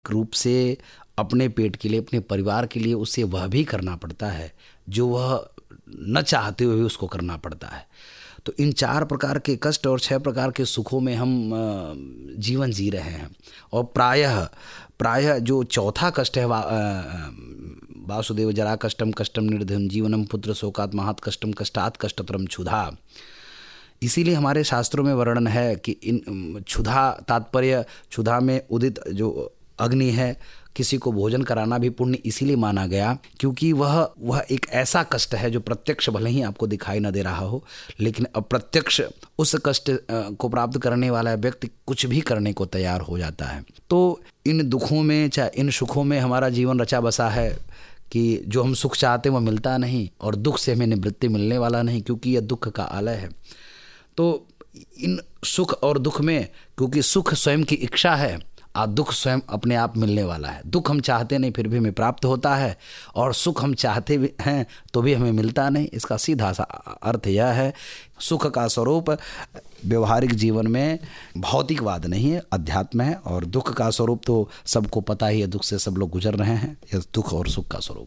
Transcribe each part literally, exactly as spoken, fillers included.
रूप से अपने पेट के लिए, अपने परिवार के लिए उसे वह भी करना पड़ता है जो वह न चाहते हुए भी उसको करना पड़ता है। तो इन चार प्रकार के कष्ट और छह प्रकार के सुखों में हम अ, जीवन जी रहे हैं। और प्रायः प्रायः जो चौथा कष्ट है, वा, अ, वासुदेव जरा कष्टम कष्टम निर्धन जीवनम पुत्र शोकात महात कष्टम कष्टात कष्टतरम क्षुधा। इसीलिए हमारे शास्त्रों में वर्णन है कि इन क्षुधा तात्पर्य, क्षुधा में उदित जो अग्नि है, किसी को भोजन कराना भी पुण्य इसीलिए माना गया क्योंकि वह वह एक ऐसा कष्ट है जो प्रत्यक्ष भले ही आपको दिखाई न दे रहा हो, लेकिन अप्रत्यक्ष उस कष्ट को प्राप्त करने वाला व्यक्ति कुछ भी करने को तैयार हो जाता है। तो इन दुखों में चाहे इन सुखों में हमारा जीवन रचा बसा है कि जो हम सुख चाहते हैं वह मिलता नहीं और दुख से हमें निवृत्ति मिलने वाला नहीं, क्योंकि यह दुख का आलय है। तो इन सुख और दुख में, क्योंकि सुख स्वयं की इच्छा है और दुख स्वयं अपने आप मिलने वाला है। दुख हम चाहते नहीं फिर भी हमें प्राप्त होता है, और सुख हम चाहते भी हैं तो भी हमें मिलता नहीं। इसका सीधा सा अर्थ यह है, सुख का स्वरूप व्यवहारिक जीवन में भौतिकवाद नहीं है, अध्यात्म है। और दुख का स्वरूप तो सबको पता ही है, दुख से सब लोग गुजर रहे हैं। यह दुख और सुख का स्वरूप।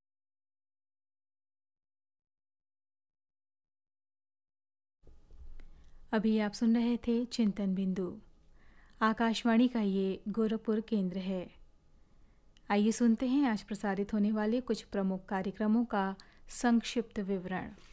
अभी आप सुन रहे थे चिंतन बिंदु। आकाशवाणी का ये गोरखपुर केंद्र है। आइए सुनते हैं आज प्रसारित होने वाले कुछ प्रमुख कार्यक्रमों का संक्षिप्त विवरण।